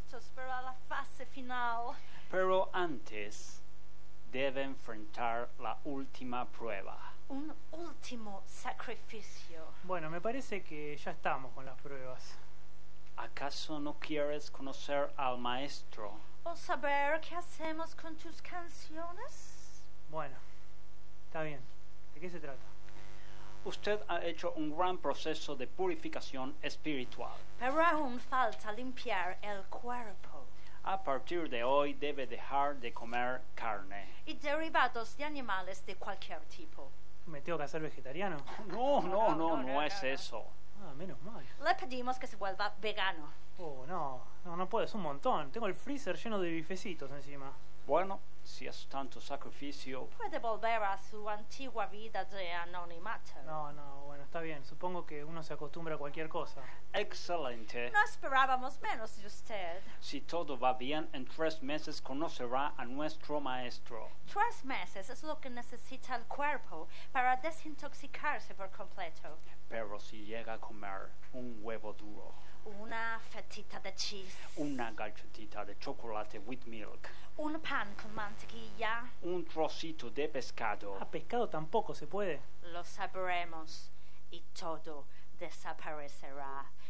listos para la fase final. Pero antes debe enfrentar la última prueba. Un último sacrificio. Bueno, me parece que ya estamos con las pruebas. ¿Acaso no quieres conocer al maestro? ¿O saber qué hacemos con tus canciones? Bueno, está bien. ¿De qué se trata? Usted ha hecho un gran proceso de purificación espiritual. Pero aún falta limpiar el cuerpo. A partir de hoy debe dejar de comer carne. Y derivados de animales de cualquier tipo. ¿Me tengo que hacer vegetariano? No es eso. Ah, menos mal. Le pedimos que se vuelva vegano. Oh, no puedo, es un montón. Tengo el freezer lleno de bifecitos encima. Bueno, si es tanto sacrificio... Puede volver a su antigua vida de anonimato. No, bueno, está bien. Supongo que uno se acostumbra a cualquier cosa. Excelente. No esperábamos menos de usted. Si todo va bien, en 3 meses conocerá a nuestro maestro. 3 meses es lo que necesita el cuerpo para desintoxicarse por completo. Pero si llega a comer un huevo duro, Una fetita de cheese, una galletita de chocolate with milk, un pan con mantequilla, un trocito de pescado, Ah, pescado tampoco se puede. lo sabremos y todo desaparecerá.